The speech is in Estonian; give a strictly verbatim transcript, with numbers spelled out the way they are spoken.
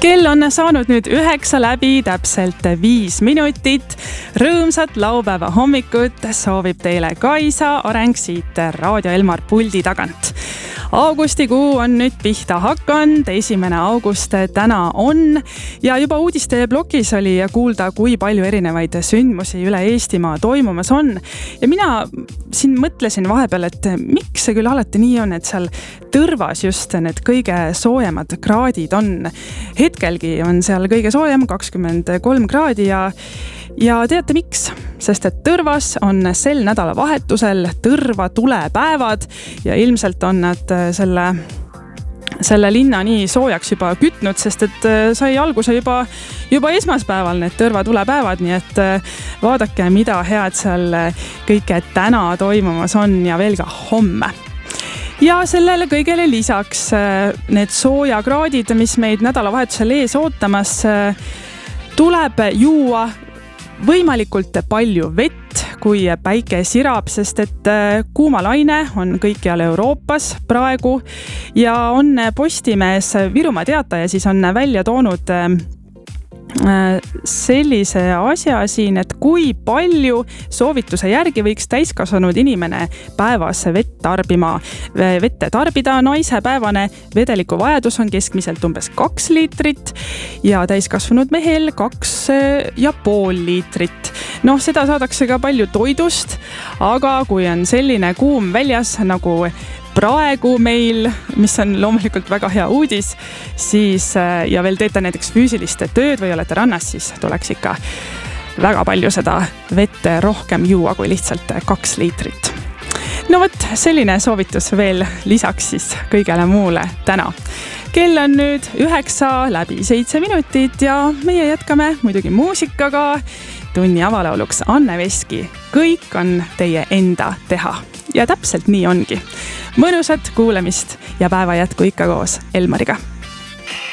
Kell on saanud nüüd üheksa läbi, täpselt viis minutit. Rõõmsat laupäeva hommikut soovib teile Kaisa Areng siit Raadio Elmar puldi tagant. Augustikuu on nüüd pihta hakanud, esimene august täna on ja juba uudiste blogis oli kuulda, kui palju erinevaid sündmusi üle Eestimaa toimumas on. Ja mina siin mõtlesin vahepeal, et miks see küll alati nii on, et seal Tõrvas just need kõige soojemad kraadid on. Hetkelgi on seal kõige soojem kakskümmend kolm kraadi ja Ja teate miks? Sest et Tõrvas on sel nädalavahetusel Tõrva tulepäevad ja ilmselt on nad selle, selle linna nii soojaks juba kütnud, sest et sai alguse juba, juba esmaspäeval need Tõrva tulepäevad, nii et vaadake, mida head seal kõike täna toimumas on ja veel ka homme. Ja sellele kõigele lisaks need soojakraadid, mis meid nädalavahetusel ees ootamas, tuleb juua võimalikult palju vett, kui päike sirab, sest et kuumalaine on kõikjal Euroopas praegu ja on Postimees Virumaa Teataja siis on välja toonud sellise asja siin, et kui palju soovituse järgi võiks täiskasvanud inimene päevas vett tarbima, vette tarbida. Naise päevane vedeliku vajadus on keskmiselt umbes kaks liitrit ja täiskasvanud mehel kaks ja pool liitrit. Noh, seda saadakse ka palju toidust, aga kui on selline kuum väljas nagu praegu meil, mis on loomulikult väga hea uudis, siis ja veel teete näiteks füüsilist tööd või olete rannas, siis tuleks ikka väga palju seda vette rohkem juua kui lihtsalt kaks liitrit. No võt, selline soovitus veel lisaks siis kõigele muule täna. Kell on nüüd üheksa läbi seitse minutit ja meie jätkame muidugi muusikaga. Tunni avalauluks Anne Veski. Kõik on teie enda teha. Ja täpselt nii ongi. Mõnusat kuulemist ja päeva jätku ikka koos Elmariga.